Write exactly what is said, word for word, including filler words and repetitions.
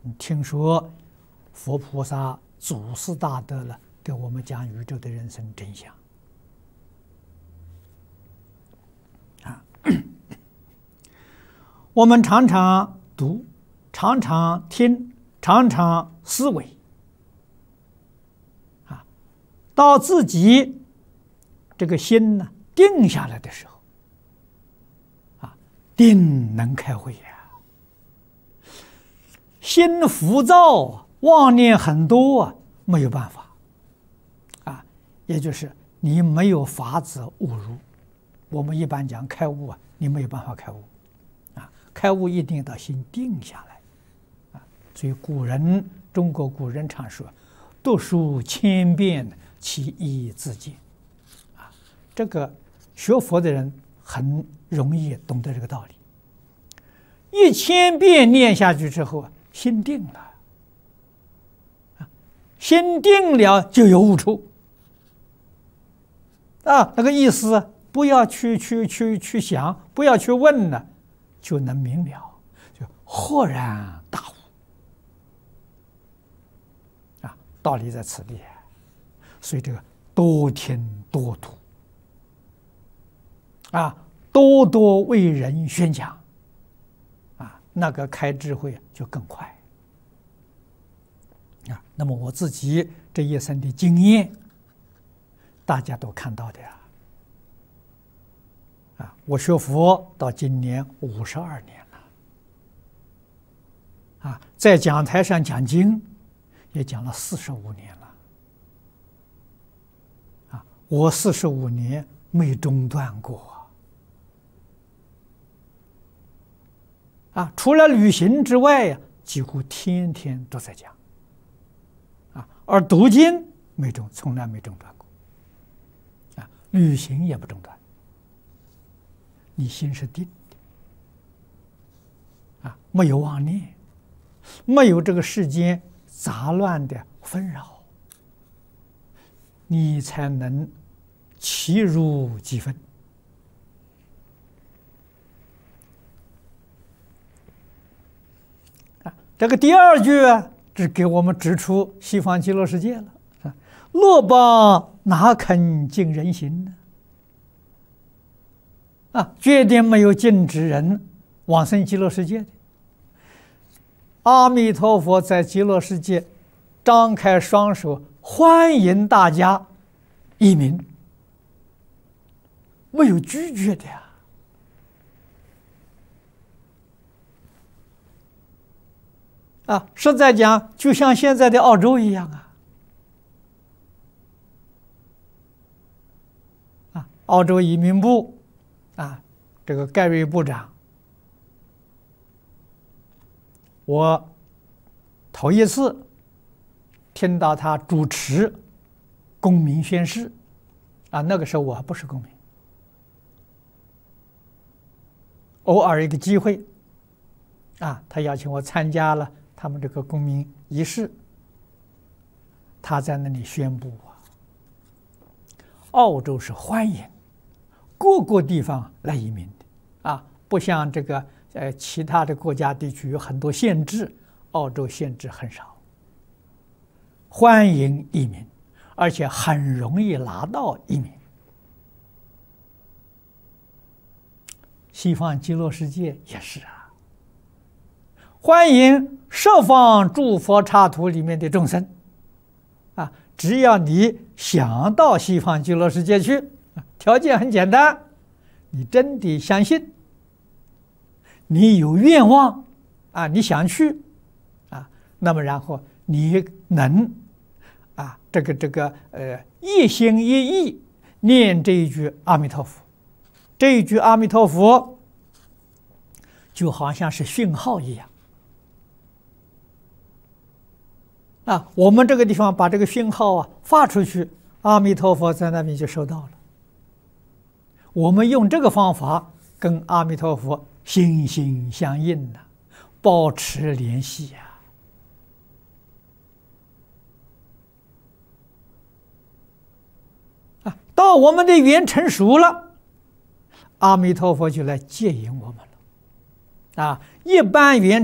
听说佛菩萨祖师大德了，给我们讲宇宙的人生真相啊。我们常常读，常常听，常常思维啊，到自己这个心呢定下来的时候啊，定能开慧呀。心浮躁，妄念很多啊，没有办法啊，也就是你没有法子悟入。我们一般讲开悟啊，你没有办法开悟啊，开悟一定到心定下来啊。所以古人，中国古人常说：“读书千遍，其义自见。”啊，这个学佛的人很容易懂得这个道理。一千遍念下去之后啊，心定了，啊，心定了就有悟处，啊，那个意思不要去去去去想，不要去问了，就能明了，就豁然大悟，啊，道理在此地，所以这个多听多读，啊，多多为人宣讲。那个开智慧就更快啊！那么我自己这一生的经验，大家都看到的呀。啊，我学佛到今年五十二年了，啊，在讲台上讲经也讲了四十五年了，啊，我四十五年没中断过。啊，除了旅行之外呀，几乎天天都在讲，啊，而读经没中，从来没中断过，啊，旅行也不中断，你心是定的，啊，没有妄念，没有这个世间杂乱的纷扰，你才能其如几分。这个第二句啊，只给我们指出西方极乐世界了。乐邦哪肯尽人心呢？啊，绝对没有禁止人往生极乐世界的。阿弥陀佛在极乐世界张开双手，欢迎大家移民，没有拒绝的呀。啊，实在讲，就像现在的澳洲一样啊！啊，澳洲移民部啊，这个盖瑞部长，我头一次听到他主持公民宣誓，啊，那个时候我还不是公民，偶尔一个机会，啊，他邀请我参加了他们这个公民仪式，他在那里宣布啊，澳洲是欢迎各个地方来移民的啊，不像这个呃其他的国家地区有很多限制，澳洲限制很少，欢迎移民，而且很容易拿到移民。西方极乐世界也是啊。欢迎十方诸佛刹土里面的众生，啊，只要你想到西方极乐世界去，条件很简单，你真的相信，你有愿望，啊，你想去，啊，那么然后你能，啊，这个这个呃一心一意念这一句阿弥陀佛，这一句阿弥陀佛就好像是讯号一样。啊，我们这个地方把这个讯号啊发出去，阿弥陀佛在那边就收到了。我们用这个方法跟阿弥陀佛心心相印的，保持联系呀。啊，到我们的缘成熟了，阿弥陀佛就来接引我们了。啊，一般缘